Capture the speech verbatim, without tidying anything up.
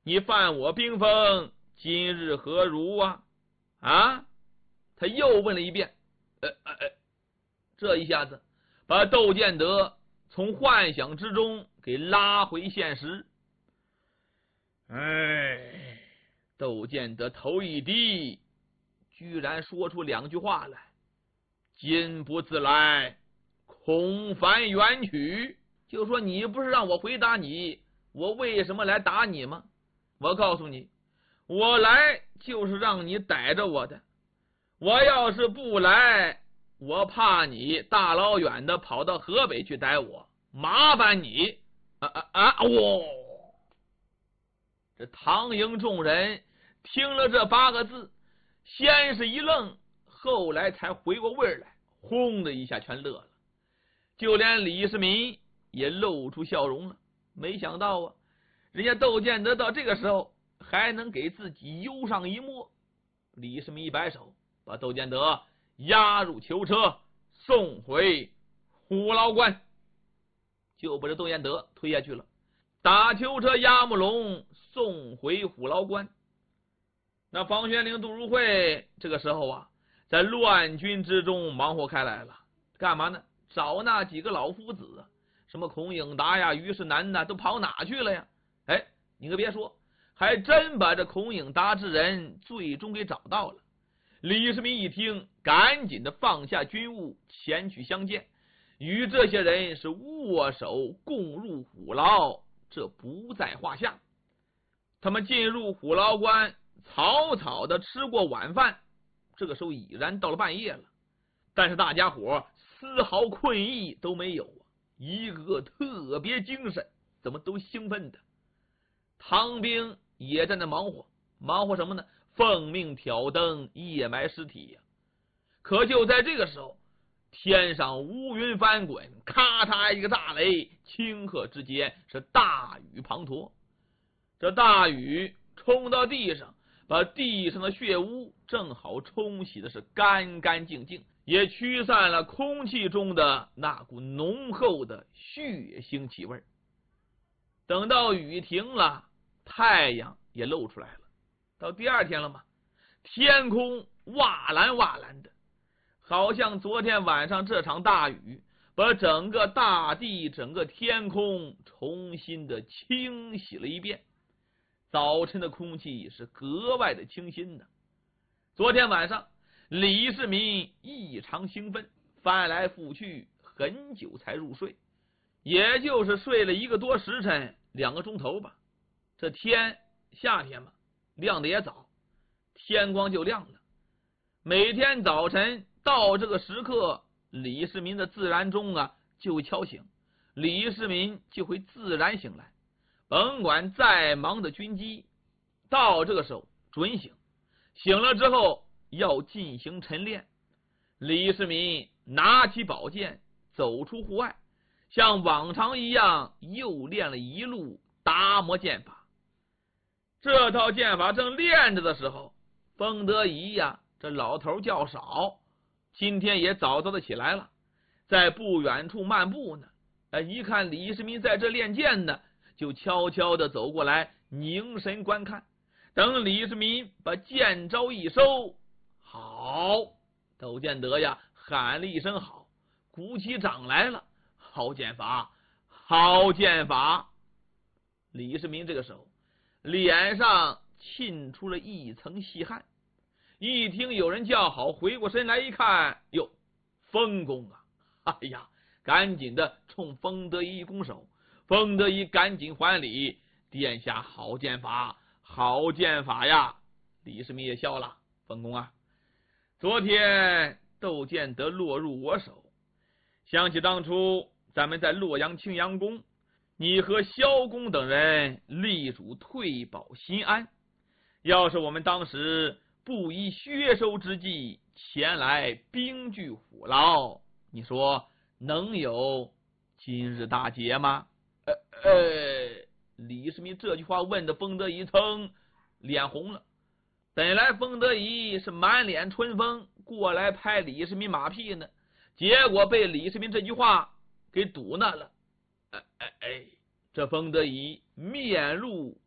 你犯我兵锋，今日何如啊？啊？他又问了一遍。呃呃呃，这一下子把窦建德从幻想之中给拉回现实。哎，窦建德头一低，居然说出两句话来：今不自来，恐烦远去。就说你不是让我回答你，我为什么来打你吗？我告诉你，我来就是让你逮着我的。我要是不来，我怕你大老远的跑到河北去逮我，麻烦你。啊啊啊！哇！这唐营众人听了这八个字，先是一愣，后来才回过味儿来，轰的一下全乐了。就连李世民也露出笑容了。没想到啊，人家窦建德到这个时候还能给自己忧上一摸。李世民一摆手，把窦建德押入囚车，送回虎牢关，就把这窦建德推下去了。打囚车押木龙，送回虎牢关。那房玄龄、杜如晦这个时候啊，在乱军之中忙活开来了。干嘛呢？找那几个老夫子啊，什么孔颖达呀、于世南呐，都跑哪去了呀？哎，你可别说，还真把这孔颖达之人最终给找到了。李世民一听，赶紧的放下军务，前去相见，与这些人是握手共入虎牢，这不在话下。他们进入虎牢关，草草的吃过晚饭，这个时候已然到了半夜了，但是大家伙丝毫困意都没有啊，一个特别精神，怎么都兴奋的。唐兵也在那忙活，忙活什么呢？奉命挑灯夜埋尸体呀、啊。可就在这个时候，天上乌云翻滚，咔嚓一个大雷，顷刻之间是大雨滂沱。这大雨冲到地上，把地上的血污正好冲洗的是干干净净，也驱散了空气中的那股浓厚的血腥气味。等到雨停了，太阳也露出来了。到第二天了嘛，天空瓦蓝瓦蓝的，好像昨天晚上这场大雨把整个大地、整个天空重新的清洗了一遍。早晨的空气是格外的清新的。昨天晚上李世民异常兴奋，翻来覆去很久才入睡，也就是睡了一个多时辰，两个钟头吧。这天夏天嘛，亮的也早，天光就亮了。每天早晨到这个时刻，李世民的自然钟啊就会敲醒，李世民就会自然醒来。甭管再忙的军机，到这个时候准醒。醒了之后要进行晨练。李世民拿起宝剑，走出户外，像往常一样又练了一路达摩剑法。这套剑法正练着的时候，封德仪呀，这老头较少，今天也早早的起来了，在不远处漫步呢。一看李世民在这练剑呢，就悄悄的走过来，凝神观看。等李世民把剑招一收，好，窦建德呀喊了一声好，鼓起掌来了。好剑法，好剑法。李世民这个时候脸上沁出了一层细汗，一听有人叫好，回过身来一看，哟，封公啊！哎呀，赶紧的冲封德仪拱手。封德仪赶紧还礼，殿下好剑法，好剑法呀！李世民也笑了，封公啊，昨天窦建德落入我手，想起当初咱们在洛阳青阳宫，你和萧公等人力主退保新安，要是我们当时不以削收之计前来兵据虎牢，你说能有今日大捷吗？呃呃，李世民这句话问的封德仪噌脸红了。本来封德仪是满脸春风过来拍李世民马屁呢，结果被李世民这句话给堵那了。哎哎哎，这封德仪面露